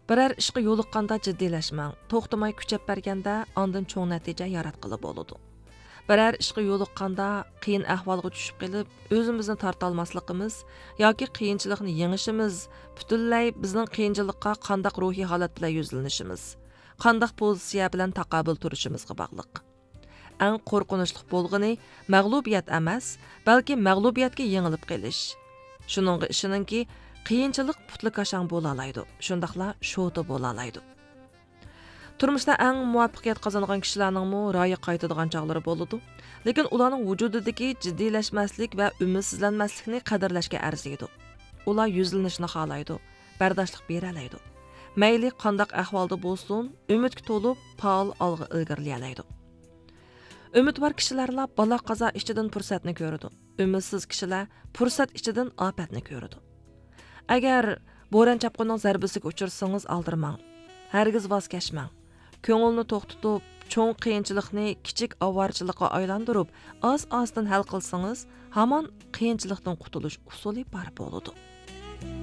Birər ishqa yo'liqqanda jiddiylashmang. To'xtamay kuchab berganda ondan cho'ng natija yaratqili bo'ladi. Birər ishqa yo'liqqanda qiyin ahvolga tushib qilib, o'zimizni torta olmasligimiz yoki qiyinchilikni yengishimiz butunlay bizning qiyinchilikqa qandaq ruhiy holat bilan yuzlanishimiz, qandaq pozitsiya bilan taqobil turishimizga bog'liq. Eng qo'rqinchli bo'lgani mag'lubiyat emas, balki mag'lubiyatga yengilib qelish. Shuningga ishiningki, qiyinchilik putli qashang bo'la oladi. Shundaqla shota bo'la oladi. Turmushda eng muvaffaqiyat qozongan kishilarning ro'yi qaytadigan chog'lari bo'ladi. Lekin ularning vujudidagi jiddiylashmaslik va umidsizlanmaslikni qadrlashga arziydi. Ular yuzlanishni xohlaydi, bardoshlik bera oladi. Mayli qandaq ahvolda bo'lsin, umidga to'lib faol olg'a ilgarilaye oladi. Umidvor kishilarla balo qazo ichidan fursatni ko'radi. Umidsiz kishilar fursat ichidan ofatni ko'radi. Agar bo'ron chapqunning zarbasiga uchirsangiz aldirmang. Hargiz voz kechmang. Ko'ngilni to'xtatib, cho'ng qiyinchilikni kichik avorchilikqa aylantirib, oz-ozdan hal qilsangiz, hamon qiyinchilikdan qutulish usuli bor bo'ladi.